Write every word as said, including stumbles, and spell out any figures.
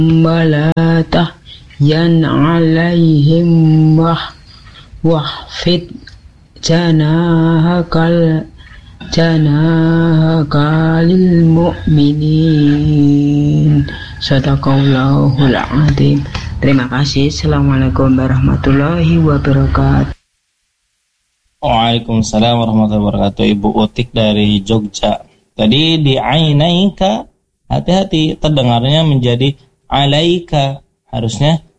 ولا تحزن عليهم واخفض جناحك جناحك للمؤمنين. Sadaqallahul adzim. Terima kasih. Assalamualaikum warahmatullahi wabarakatuh. Waalaikumsalam warahmatullahi wabarakatuh. Ibu Utik dari Jogja. Tadi di ainaika, hati-hati terdengarnya menjadi alaika, harusnya